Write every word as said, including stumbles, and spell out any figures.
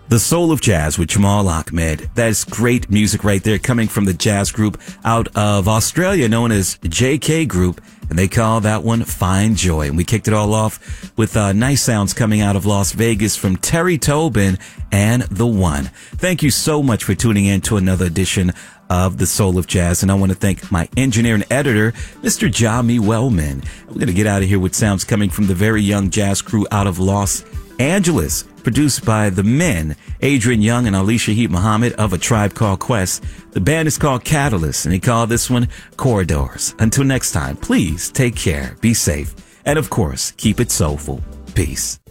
The Soul of Jazz with Jamal Ahmed. That's great music right there, coming from the jazz group out of Australia known as J K Group, and they call that one Find Joy. And we kicked it all off with uh, nice sounds coming out of Las Vegas from Terry Tobin and The One. Thank you so much for tuning in to another edition of The Soul of Jazz, and I want to thank my engineer and editor, Mister Jami Wellman. We're going to get out of here with sounds coming from the very young jazz crew out of Los Angeles, produced by the men, Adrian Young and Ali Shaheed Muhammad of A Tribe Called Quest. The band is called Catalyst, and they call this one Corridors. Until next time, please take care, be safe, and of course, keep it soulful. Peace.